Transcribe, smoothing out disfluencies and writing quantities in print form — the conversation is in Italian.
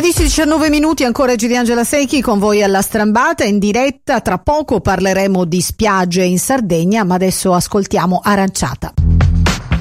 13:19 ancora Giriangela Secchi con voi alla Strambata in diretta. Tra poco parleremo di spiagge in Sardegna, ma adesso ascoltiamo Aranciata.